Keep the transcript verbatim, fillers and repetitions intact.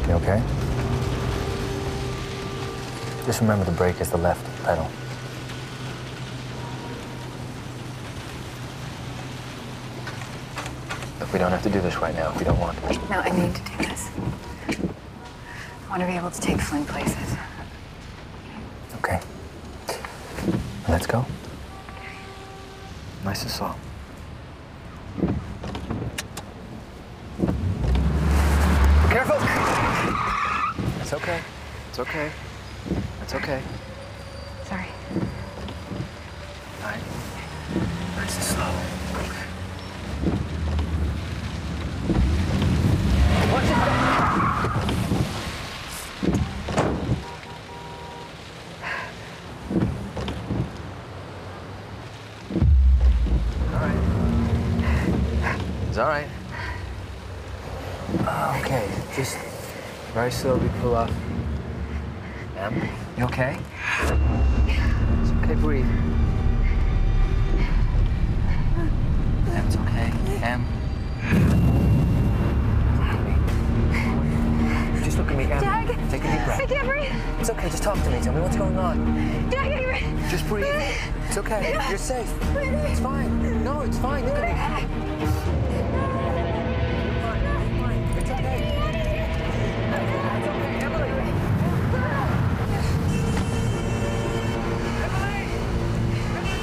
You okay? Just remember the brake is the left pedal. Look, we don't have to do this right now if you don't want to. No, I need to do this. I want to be able to take Flynn places. Okay. Let's go. Nice and slow. Careful! It's okay. It's okay. It's okay. Sorry. All right. Nice and slow. Watch it! All right. It's all right. Okay, just very slowly pull off. Em, you okay? It's okay, breathe. Em, it's okay. Em. Just look at me, Em. Jack! Take a deep breath. I can't breathe. It's okay, just talk to me. Tell me what's going on. Jack, I can't breathe. Just breathe. It's okay. You're safe. It's fine. No, it's fine. Look at me.